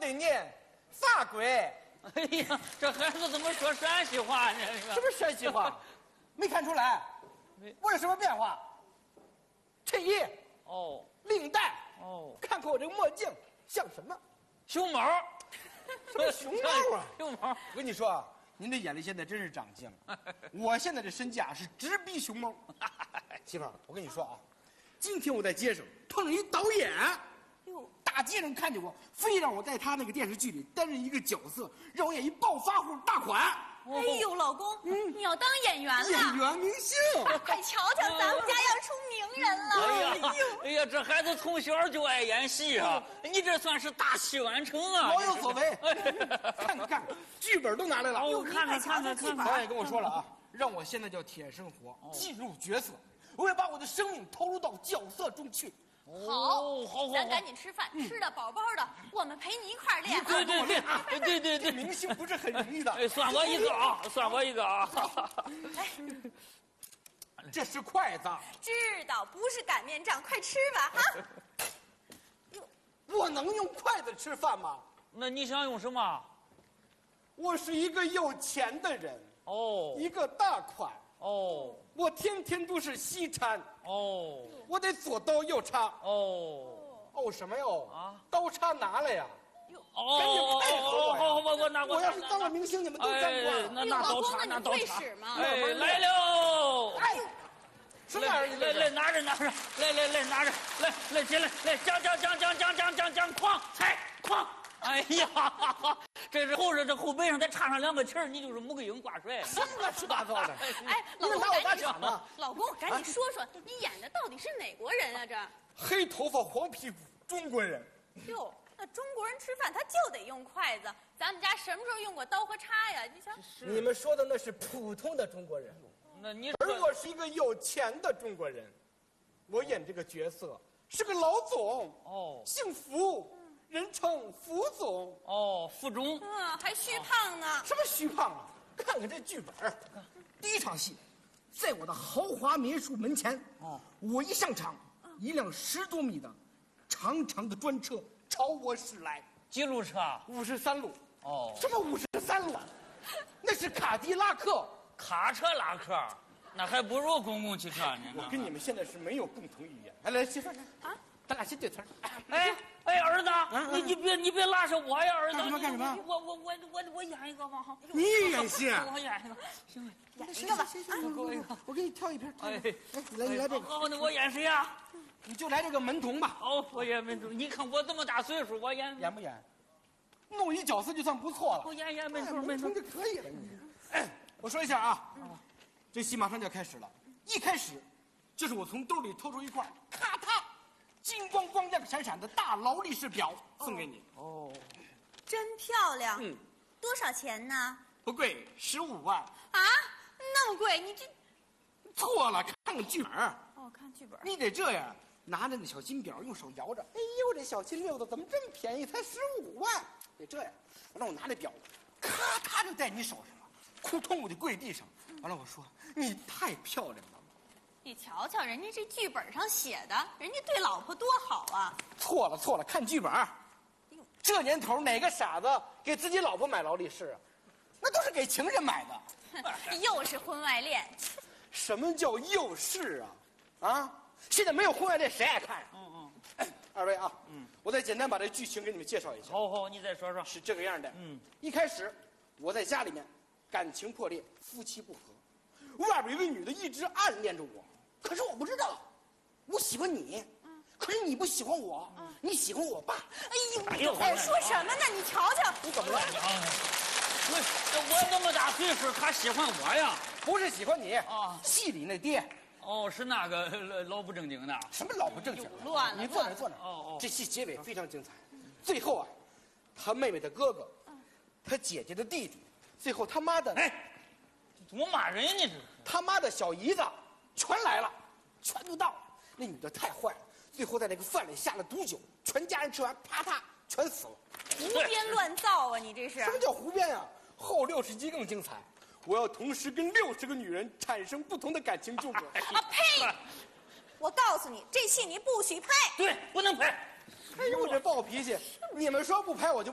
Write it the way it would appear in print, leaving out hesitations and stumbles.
得念法规。 哎呀，这孩子怎么说陕西话呢？ 什么陕西话？没看出来？我有什么变化？衬衣哦， 领带哦， 看看我这个墨镜像什么？ 熊猫， 什么熊猫啊？ 熊猫。 我跟你说啊，您这眼力现在真是长进了。我现在这身价是直逼熊猫。媳妇儿，我跟你说啊，今天我在街上碰上一导演，大街上看见我，非让我在他那个电视剧里担任一个角色，让我演一暴发户大款。 哎呦，老公，你要当演员了？ 演员明星， 快瞧瞧，咱们家要出名人了！ 哎呀，哎呀，这孩子从小就爱演戏啊！你这算是大器晚成啊！ 老有所为。看看，剧本都拿来了。 我看看。 导演跟我说了啊，让我现在叫铁生活，进入角色，我要把我的生命投入到角色中去。 好，咱赶紧吃饭，吃的饱饱的，我们陪你一块儿练。 对， 明星不是很容易的。 哎，算我一个啊，算我一个啊。 哎， 这是筷子。 知道，不是擀面杖，快吃吧啊！ 我能用筷子吃饭吗？ 那你想用什么？ 我是一个有钱的人，一个大款，我天天都是西餐，我得左刀右叉，什么哟？啊，刀叉拿来呀！赶紧配合我呀！我要是当了明星，你们都沾光。 那刀叉， 那刀叉吗？ 哎，来喽！ 哎，什么玩意儿？ 来拿着，来拿着，来起来，来将，哐踩哐！哎呀，这是这后背上再插上2个旗儿，你就是穆桂英挂帅。 什么乱七八糟的？ 哎，老公， 拿我打场呢？ 老公，赶紧说说，你演的到底是哪国人啊？这黑头发黄屁股中国人。 哟，那中国人吃饭他就得用筷子，咱们家什么时候用过刀和叉呀？你想， 你们说的那是普通的中国人，而我是一个有钱的中国人，我演这个角色是个老总，姓福。人称福总福中， 还虚胖呢？ 什么虚胖啊？看看这剧本，第一场戏，在我的豪华别墅门前，我一上场，一辆10多米的长长的专车朝我驶来。 几路车 ？53路。什么53路？那是卡迪拉克。 卡车拉客，那还不如公共汽车呢。 我跟你们现在是没有共同语言。来，媳妇儿啊，咱俩先对词儿。 哎，儿子，你别拉着我呀，儿子。 干什么？ 我演一个吧。 你演戏？ 我演一个，行， 演一个吧。 我给你挑一片。你来这个。 好，那我演谁呀？ 你就来这个门童吧。 我演门童。你看我这么大岁数，我演不演？弄一角色就算不错了。 我演门童就可以了。我说一下啊，这戏马上就要开始了。一开始，就是我从兜里掏出一块，咔嗒。金光光亮闪闪的大劳力士表送给你。 真漂亮。多少钱呢？ 不贵，15万。 啊，那么贵？你这错了，看看剧本。 看剧本。 你得这样，拿着那小金表，用手摇着。哎呦，这小金溜子怎么这么便宜？才15万。得这样，让我拿这表，咔嗒就在你手上了。扑通，我就跪地上。完了，我说你太漂亮了。 你瞧瞧，人家这剧本上写的，人家对老婆多好啊！ 错了，看剧本。这年头哪个傻子给自己老婆买劳力士啊？那都是给情人买的。 又是婚外恋。 什么叫又是啊？现在没有婚外恋，谁爱看呀？二位啊，我再简单把这剧情给你们介绍一下。 好，你再说说。 是这个样的。一开始我在家里面感情破裂，夫妻不和，外边有个女的一直暗恋着我。可是我不知道，我喜欢你，可是你不喜欢我，你喜欢我爸。 哎呦，我说什么呢？你瞧瞧， 你怎么了？ 我这么大岁数，他喜欢我呀？ 不是喜欢你戏里那爹。 是那个老不正经的。 什么老不正经？ 乱了。 你坐那。这戏结尾非常精彩，最后啊，他妹妹的哥哥，他姐姐的弟弟，最后他妈的， 怎么骂人呢？这是他妈的小姨子。全来了，全都到了。那女的太坏了，最后在那个饭里下了毒酒，全家人吃完，啪嗒全死了。 胡编乱造啊！你这是？ 什么叫胡编啊？后60集更精彩，我要同时跟60个女人产生不同的感情纠葛。 呸！我告诉你，这戏你不许拍。 对，不能拍。 哎呦，我这暴脾气，你们说不拍我就。